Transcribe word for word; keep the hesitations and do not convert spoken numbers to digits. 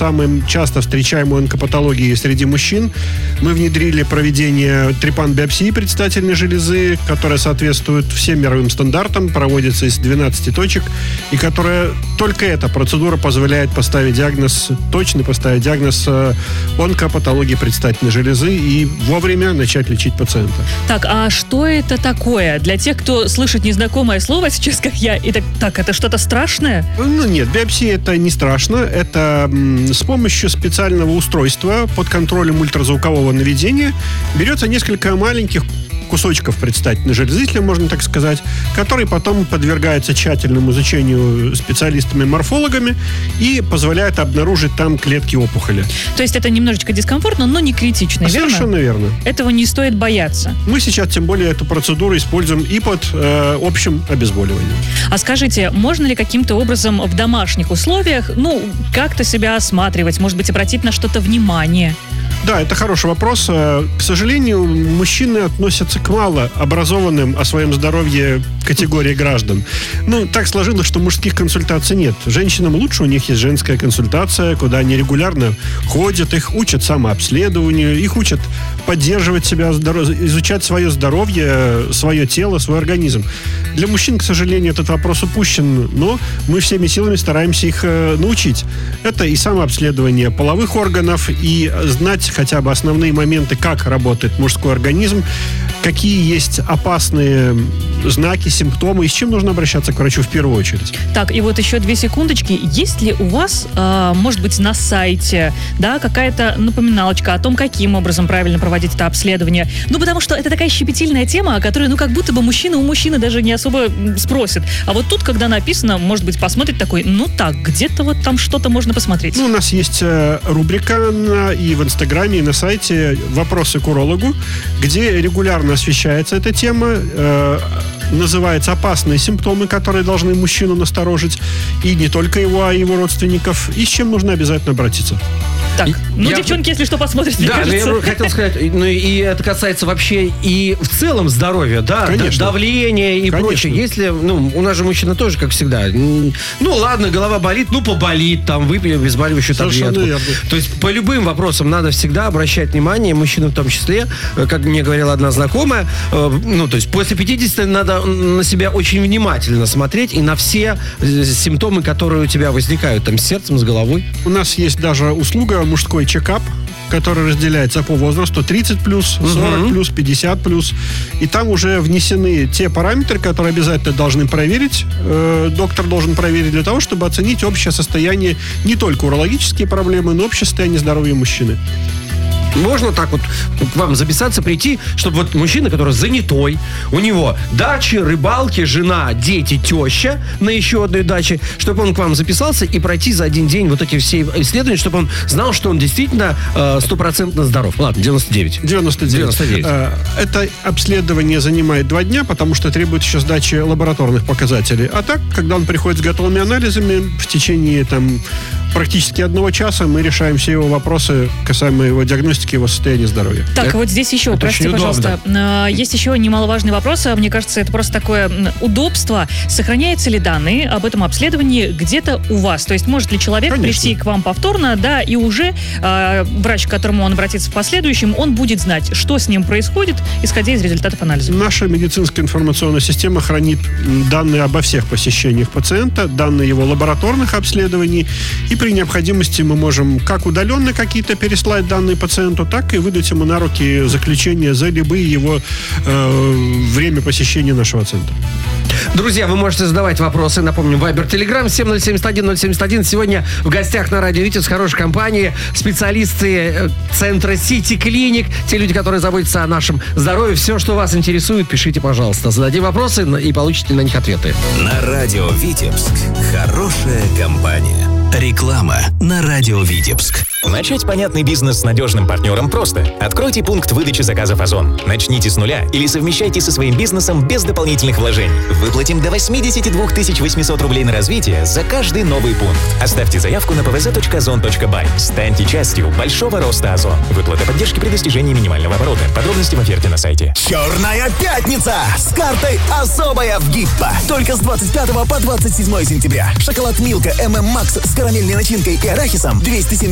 самым часто встречаемой онкопатологией среди мужчин. Мы внедрили проведение трепан-биопсии предстательной железы, которая соответствует всем мировым стандартам, проводится из двенадцати точек, и которая только эта процедура позволяет поставить диагноз, точно поставить диагноз онкопатологии предстательной железы и вовремя начать лечить пациента. Так, а что это такое? Для тех, кто слышит незнакомое слово сейчас, как я, и так, так это что-то страшное? Ну нет, биопсия это не страшно. Это м, с помощью специального устройства под контролем ультразвукового наведения берется несколько маленьких кусочков предстательной железы, если можно так сказать, который потом подвергается тщательному изучению специалистами-морфологами и позволяет обнаружить там клетки опухоли. То есть это немножечко дискомфортно, но не критично, верно? Совершенно верно. Этого не стоит бояться. Мы сейчас, тем более, эту процедуру используем и под э, общим обезболиванием. А скажите, можно ли каким-то образом в домашних условиях, ну, как-то себя осматривать, может быть, обратить на что-то внимание? Да, это хороший вопрос. К сожалению, мужчины относятся к малообразованным о своем здоровье категории граждан. Ну, так сложилось, что мужских консультаций нет. Женщинам лучше, у них есть женская консультация, куда они регулярно ходят, их учат самообследованию, их учат поддерживать себя, изучать свое здоровье, свое тело, свой организм. Для мужчин, к сожалению, этот вопрос упущен, но мы всеми силами стараемся их научить. Это и самообследование половых органов, и знать хотя бы основные моменты, как работает мужской организм, какие есть опасные знаки, симптомы, и с чем нужно обращаться к врачу в первую очередь. Так, и вот еще две секундочки. Есть ли у вас, э, может быть, на сайте, да, какая-то напоминалочка о том, каким образом правильно проводить это обследование? Ну, потому что это такая щепетильная тема, о которой, ну, как будто бы мужчина у мужчины даже не особо спросит. А вот тут, когда написано, может быть, посмотрит такой, ну так, где-то вот там что-то можно посмотреть. Ну, у нас есть э, рубрика на, и в Инстаграме, и на сайте «Вопросы к урологу», где регулярно освещается эта тема, э, называется «Опасные симптомы, которые должны мужчину насторожить», и не только его, а и его родственников, и с чем нужно обязательно обратиться. Так, ну, я... девчонки, если что, посмотрите, мне да, кажется. Да, я хотел сказать, ну и это касается вообще и в целом здоровья, да, конечно. Давление и конечно. прочее. Если, ну, у нас же мужчина тоже, как всегда, ну ладно, голова болит, ну поболит, там, выпьем обезболивающую таблетку. Верно. То есть по любым вопросам надо всегда обращать внимание, мужчинам в том числе, как мне говорила одна знакомая, ну, то есть после пятидесяти надо на себя очень внимательно смотреть и на все симптомы, которые у тебя возникают, там, с сердцем, с головой. У нас есть даже услуга мужской чекап, который разделяется по возрасту тридцать плюс, сорок плюс, пятьдесят плюс. И там уже внесены те параметры, которые обязательно должны проверить. Э, доктор должен проверить для того, чтобы оценить общее состояние, не только урологические проблемы, но общее состояние здоровья мужчины. Можно так вот к вам записаться, прийти, чтобы вот мужчина, который занятой, у него дачи, рыбалки, жена, дети, теща на еще одной даче, чтобы он к вам записался и пройти за один день вот эти все исследования, чтобы он знал, что он действительно стопроцентно э, здоров. Ладно, девяносто девять. девяносто девять. девяносто девять. Это обследование занимает два дня, потому что требует еще сдачи лабораторных показателей. А так, когда он приходит с готовыми анализами, в течение там практически одного часа мы решаем все его вопросы касаемо его диагностики, его состояния здоровья. Так, это, вот здесь еще, простите, пожалуйста, удобно. Есть еще немаловажный вопрос. Мне кажется, это просто такое удобство. Сохраняются ли данные об этом обследовании где-то у вас? То есть может ли человек Конечно. Прийти к вам повторно, да, и уже э, врач, к которому он обратится в последующем, он будет знать, что с ним происходит, исходя из результатов анализа? Наша медицинская информационная система хранит данные обо всех посещениях пациента, данные его лабораторных обследований, и при необходимости мы можем как удаленно какие-то переслать данные пациенту, так и выдать ему на руки заключение за любые его э, время посещения нашего центра. Друзья, вы можете задавать вопросы. Напомню, Вайбер, Телеграм, семь ноль семь один ноль семь один. Сегодня в гостях на радио Витебск хорошей компании специалисты центра Сити Клиник, те люди, которые заботятся о нашем здоровье. Все, что вас интересует, пишите, пожалуйста. Зададим вопросы и получите на них ответы. На радио Витебск. Хорошая компания. Реклама на радио Витебск. Начать понятный бизнес с надежным партнером просто. Откройте пункт выдачи заказов Озон. Начните с нуля или совмещайте со своим бизнесом без дополнительных вложений. Выплатим до восемьдесят два тысячи восемьсот рублей на развитие за каждый новый пункт. Оставьте заявку на пэ вэ зэ точка озон точка бай. Станьте частью большого роста Озон. Выплата поддержки при достижении минимального оборота. Подробности в оферте на сайте. Черная пятница с картой «Особая» в Гиппо. Только с двадцать пятого по двадцать седьмое сентября. Шоколад Милка эм эм Макс с карамельной начинкой и арахисом двести семьдесят